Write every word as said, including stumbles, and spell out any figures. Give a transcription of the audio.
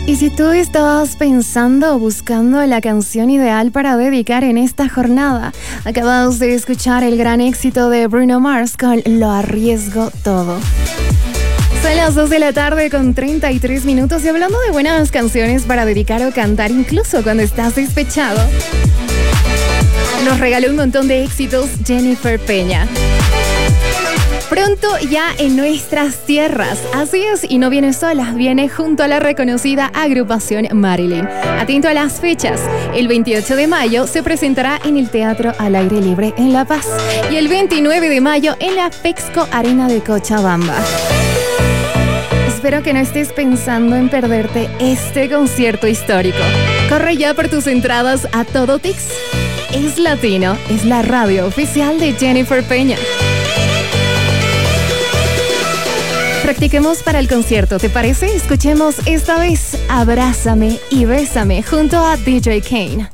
Y si tú estabas pensando o buscando la canción ideal para dedicar en esta jornada, acabas de escuchar el gran éxito de Bruno Mars con Lo Arriesgo Todo. Son las dos de la tarde con treinta y tres minutos y hablando de buenas canciones para dedicar o cantar incluso cuando estás despechado, nos regaló un montón de éxitos Jennifer Peña. Pronto ya en nuestras tierras. Así es, y no viene sola, viene junto a la reconocida agrupación Marilyn. Atento a las fechas. El veintiocho de mayo se presentará en el Teatro al Aire Libre en La Paz y el veintinueve de mayo en la Pexco Arena de Cochabamba. Espero que no estés pensando en perderte este concierto histórico. Corre ya por tus entradas a Todotix. Es Latino, es la radio oficial de Jennifer Peña. Practiquemos para el concierto, ¿te parece? Escuchemos esta vez Abrázame y Bésame junto a D J Kane.